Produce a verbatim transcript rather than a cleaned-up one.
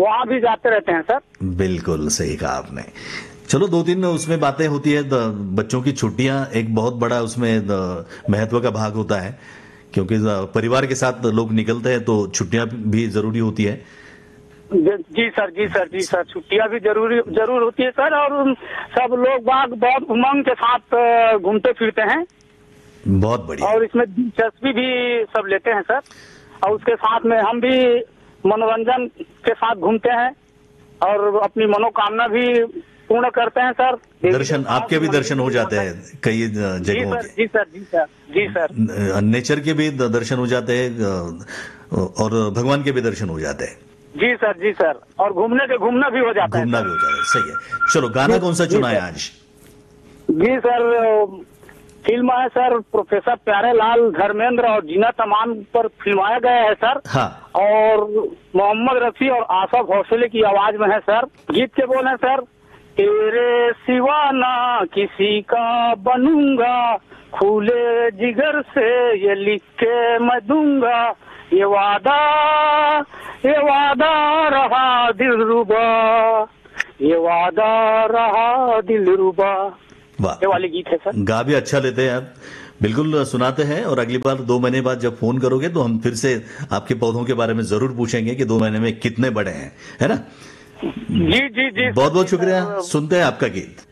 वहाँ भी जाते रहते हैं सर। बिल्कुल सही कहा आपने। चलो, दो तीन उसमें बातें होती है। बच्चों की छुट्टियां एक बहुत बड़ा उसमें महत्व का भाग होता है, क्योंकि परिवार के साथ लोग निकलते हैं तो छुट्टियां भी जरूरी होती है। जी सर, जी सर, जी सर, छुट्टियां भी जरूरी जरूर होती है सर। और सब लोग बाग बहुत उमंग के साथ घूमते फिरते हैं। बहुत बढ़िया। और इसमें दिलचस्पी भी सब लेते हैं सर। और उसके साथ में हम भी मनोरंजन के साथ घूमते हैं और अपनी मनोकामना भी पूर्ण करते हैं सर। दर्शन, आपके भी दर्शन हो जाते हैं कई जगहों के। जी सर, जी सर, जी सर। नेचर के भी दर्शन हो जाते हैं और भगवान के भी दर्शन हो जाते हैं। जी सर, जी सर। और घूमने के घूमना भी हो जाता है। घूमना भी हो जाता है, सही है। चलो, गाना कौन सा चुना है आज? जी सर, फिल्म है सर प्रोफेसर प्यारेलाल, धर्मेंद्र और जीना तमान पर फिल्माया गया है सर। हाँ। और मोहम्मद रफी और आशा भोसले की आवाज में है सर। गीत के बोल है सर, तेरे सिवा ना किसी का बनूंगा, खुले जिगर से ये लिख के मैं दूंगा, ये वादा ये वादा रहा दिलरुबा, ये वादा रहा दिलरुबा। ये वाली गीत है सर। गा भी अच्छा लेते हैं आप, बिल्कुल सुनाते हैं। और अगली बार दो महीने बाद जब फोन करोगे तो हम फिर से आपके पौधों के बारे में जरूर पूछेंगे कि दो महीने में कितने बड़े हैं, है ना? जी जी जी। बहुत बहुत शुक्रिया। सुनते हैं आपका गीत।